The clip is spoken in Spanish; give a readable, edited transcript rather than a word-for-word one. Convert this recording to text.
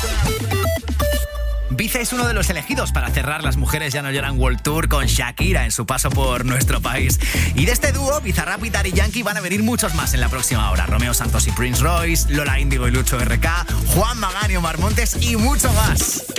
Bice es uno de los elegidos para cerrar Las Mujeres Ya No Lloran World Tour con Shakira en su paso por nuestro país. Y de este dúo, Bizarrap y Daddy Yankee, van a venir muchos más en la próxima hora. Romeo Santos y Prince Royce, Lola Índigo y Lucho RK, Juan Magán y Omar Montes y mucho más.